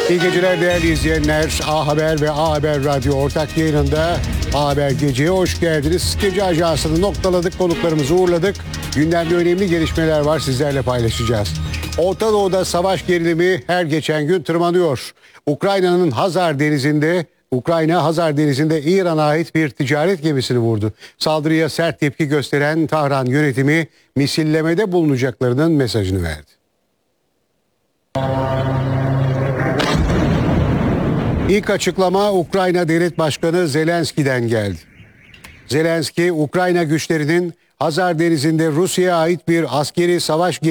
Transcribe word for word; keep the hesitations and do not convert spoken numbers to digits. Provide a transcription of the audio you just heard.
İyi geceler değerli izleyenler. A Haber ve A Haber Radyo ortak yayınında A Haber Gece'ye hoş geldiniz. Gece Ajansı'nı noktaladık, konuklarımızı uğurladık. Gündemde önemli gelişmeler var, sizlerle paylaşacağız. Orta Doğu'da savaş gerilimi her geçen gün tırmanıyor. Ukrayna'nın Hazar Denizi'nde Ukrayna Hazar Denizi'nde İran'a ait bir ticaret gemisini vurdu. Saldırıya sert tepki gösteren Tahran yönetimi misillemede bulunacaklarının mesajını verdi. İlk açıklama Ukrayna Devlet Başkanı Zelenski'den geldi. Zelenski, Ukrayna güçlerinin Hazar Denizi'nde Rusya'ya ait bir askeri savaş